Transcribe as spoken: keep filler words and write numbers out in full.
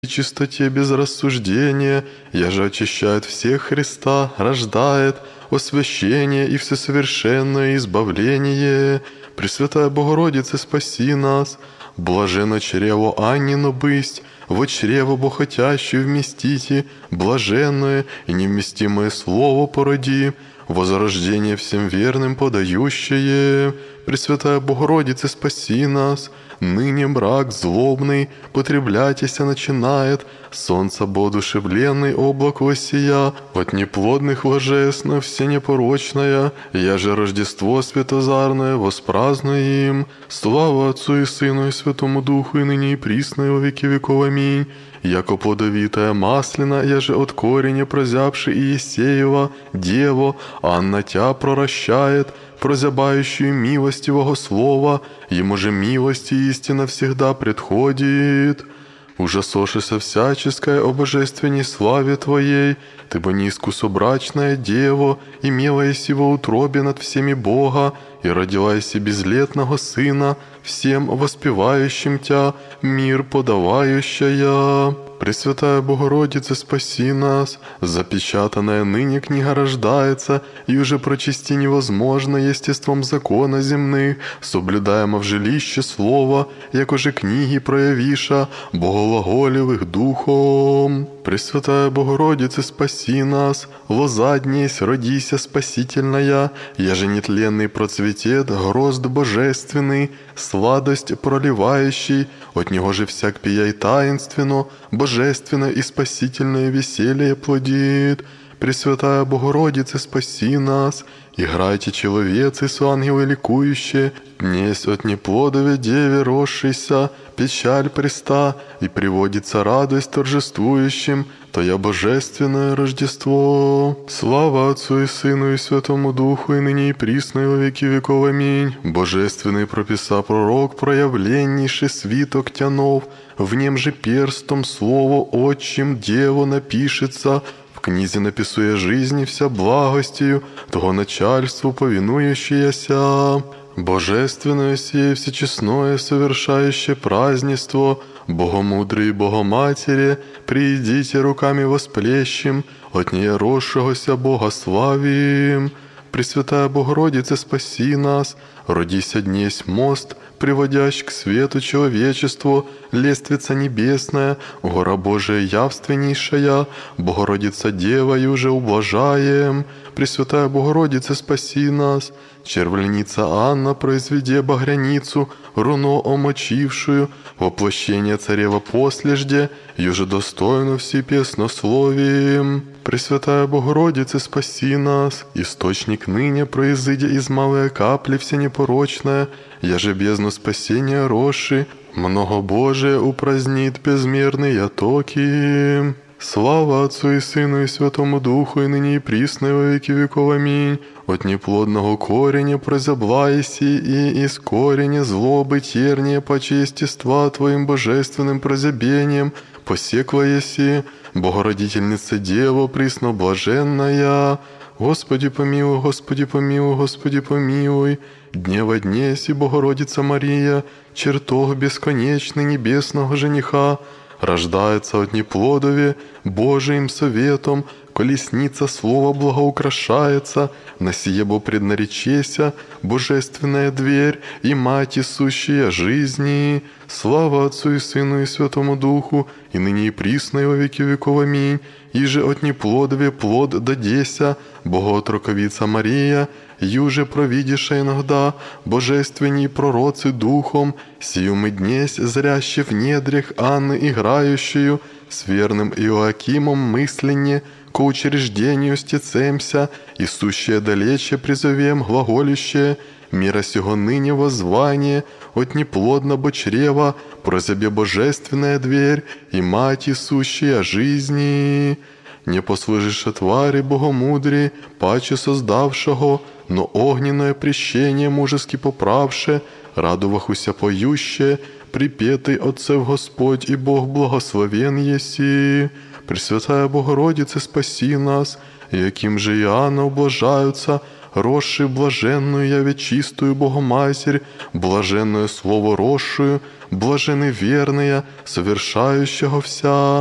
чистоте без рассуждения, я же очищает всех Христа, рождает освящение и всесовершенное избавление. Пресвятая Богородица, спаси нас, блаженно чрево Аннино бысть, во чрево бохотящее вместите, блаженное и невместимое слово породи, возрождение всем верным подающее. Пресвятая Богородица, спаси нас, ныне мрак злобный, потреблятися начинает, солнце боодушевленный облак воссия, от неплодных ложесно все непорочное, я же Рождество святозарное воспразднуем. Слава Отцу и Сыну и Святому Духу, и ныне и присно, и во веки веков. Аминь. Яко плодовитая маслина, я же от кореня прозябши и Есеева, Дево, Анна тя проращает, прозябающую милостивого слова, ему же милость и истина всегда предходит. Ужасошися всяческое о божественной славе Твоей, Ты бы неискусобрачная Дево, имела еси во утробе над всеми Бога, и родила еси безлетного Сына, всем воспевающим Тя, мир подавающая. Пресвятая Богородица, спаси нас, запечатанная ныне книга рождается, и уже прочести невозможно естеством закона земных, соблюдаемо в жилище слова, яко же книги проявиша, богоглаголевых духом. Пресвятая Богородица, спаси нас, лозаднесь, родися спасительная, яже нетленный процветет грозд божественный, сладость проливающий, от него же всяк пияй таинственно, божественное и спасительное веселье плодит. Пресвятая Богородица, спаси нас, играйте человецы с ангелы ликующие, днесь от неплодове деве росшийся, печаль преста, и приводится радость торжествующим, то я божественное Рождество. Слава Отцу и Сыну и Святому Духу, и ныне и присно, и во веки веков. Аминь. Божественный прописа пророк, проявленнейший свиток тянов, в нем же перстом слово отчим Дево напишется, в книзе написуя жизни вся благостью, того начальству повинующееся. Божественное сие всечестное, совершающее празднество, Богомудрый и Богоматери, приидите руками восплещем, от нее росшегося Бога славим. Пресвятая Богородица, спаси нас, родися днесь мост, приводящий к свету человечеству, лествица небесная, гора Божия явственнейшая, Богородица Дева, и уже ублажаем. Пресвятая Богородица, спаси нас, червленица Анна, произведе багряницу, руно омочившую, воплощение царева послежде, юже достойно все песнословием. Пресвятая Богородица, спаси нас, источник ныне произыдя из малой капли всенепорочная, я же бездну спасения росши, многобожие упразднит безмерные токи. Слава Отцу и Сыну и Святому Духу, и ныне и присно, и во веки веков. Аминь. От неплодного кореня прозяблайся, и из кореня злобы терния почи естества Твоим божественным прозябением посекла еси, Богородительница Дева, присно блаженная. Господи помилуй, Господи помилуй, Господи помилуй. Дне во дне си, Богородица Мария, чертог бесконечный небесного жениха, рождается от неплодове Божиим советом, колесница слова благоукрашается, на сие бо преднаречеся, божественная дверь и мать сущая жизни. Слава Отцу и Сыну и Святому Духу, и ныне и присно, и во веки веков. Аминь. Иже от неплодове плод дадеся, Богоотроковица Мария, юже провидиша иногда, божественней пророцы духом, сию мы днесь, зряще в недрях Анны играющую, с верным Иоакимом мысленне, ко учреждению стецемся, и сущее далече призовем глаголющее, мира сего ныне воззвание, от неплодного чрева, прозябе божественная дверь, и мать сущая жизни. Не послужише твари богомудрі, паче создавшого, но огненное прещение мужески поправше, радовахуся поюще, припетый Отцев Господь и Бог благословен еси. Пресвятая Богородице, спаси нас, яким же Иоанна ублажаются, росший блаженную я чистую Богоматерь, блаженное слово росшую, блаженны верные, совершающего вся.